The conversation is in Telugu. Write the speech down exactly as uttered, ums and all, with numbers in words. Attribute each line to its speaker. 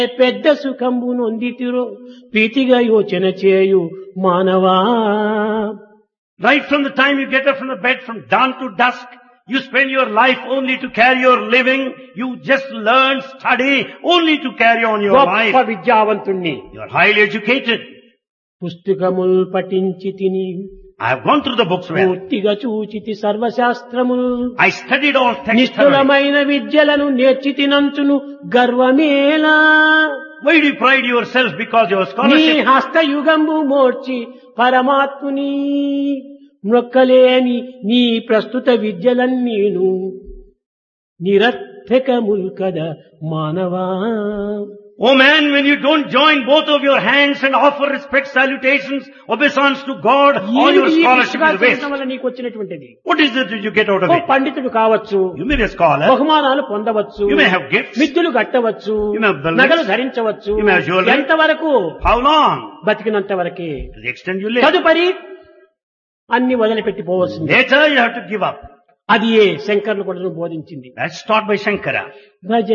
Speaker 1: పెద్ద సుఖంబు నొందితిరో ప్రీతిగా యోచన చేయు మానవా.
Speaker 2: Right from the time you get up from the bed from dawn to dusk, you spend your life only to carry your living. You just learn, study only to carry on your
Speaker 1: గొప్ప
Speaker 2: life.
Speaker 1: విద్యావంతుణ్ణి.
Speaker 2: You are highly educated.
Speaker 1: పుస్తకముల్ పఠించి తిని
Speaker 2: I have gone through the books well.
Speaker 1: పూర్తిగా చూచితి సర్వశాస్త్రములు.
Speaker 2: I studied all texts thoroughly.
Speaker 1: నిష్ఠులమైన విద్యలను నేర్చి తినంచును గర్వమేలా.
Speaker 2: Why do you pride yourself because your
Speaker 1: నీ
Speaker 2: scholarship?
Speaker 1: హస్తయుగంబు మోర్చి పరమాత్ముని మొక్కలేని నీ ప్రస్తుత విద్యలన్నీను నిరర్థకముల్ కదా మానవా.
Speaker 2: Oh man, when you don't join both of your hands and offer respect, salutations, obeisance to God, all your
Speaker 1: ఏమిటి ఈ
Speaker 2: scholarship
Speaker 1: పుస్తకాలు
Speaker 2: is waste.
Speaker 1: చదవడం వల్ల నీకు వచ్చినటువంటిది?
Speaker 2: What is it that you get out of
Speaker 1: oh
Speaker 2: it?
Speaker 1: పండితుడు కావచ్చు,
Speaker 2: You may be a scholar.
Speaker 1: బహుమానాలు పొందవచ్చు,
Speaker 2: You may have gifts.
Speaker 1: మిద్దులు కట్టవచ్చు,
Speaker 2: You may have belts.
Speaker 1: నగలు ధరించవచ్చు.
Speaker 2: You may have jewelry.
Speaker 1: ఎంతవరకు?
Speaker 2: How long?
Speaker 1: బతికినంత వరకే.
Speaker 2: To the extent you live.
Speaker 1: తదుపరి అన్ని వదిలిపెట్టి పోవలసింది.
Speaker 2: Later you have to give up.
Speaker 1: అది ఏ శంకరులు కూడా బోధించింది.
Speaker 2: That's taught by Shankara.
Speaker 1: Bhaja